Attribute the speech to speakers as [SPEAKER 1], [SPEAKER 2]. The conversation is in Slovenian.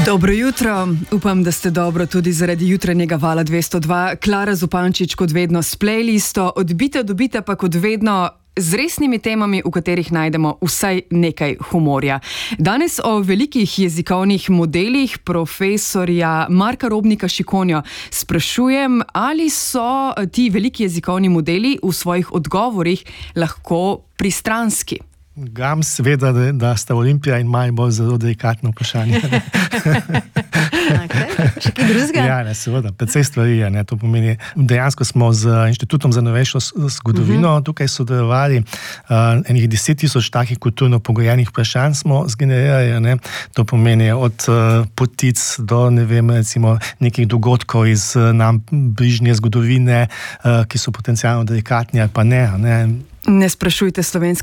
[SPEAKER 1] Dobro jutro, upam, da ste dobro tudi zaradi jutranjega vala 202. Klara Zupančič kot vedno s playlisto, odbite pa kot vedno z resnimi temami, v katerih najdemo vsaj nekaj humorja. Danes o velikih jezikovnih modelih profesorja Marka Robnika Šikonjo sprašujem, ali so ti veliki jezikovni modeli v svojih odgovorih lahko pristranski.
[SPEAKER 2] Gam seveda, da sta Olimpija in Maribor zelo delikatno vprašanje.
[SPEAKER 1] Še kaj drugega?
[SPEAKER 2] Ja, seveda, precej stvari je. To pomeni, dejansko smo z Inštitutom za novejšo zgodovino tukaj sodelovali. Enih 10,000 takih kulturno pogojenih vprašanj smo zgenerirali. To pomeni od potic do, recimo, nekih dogodkov iz nam bližnje zgodovine, ki so potencialno delikatni ali pa ne.
[SPEAKER 1] Ne sprašujte slovenske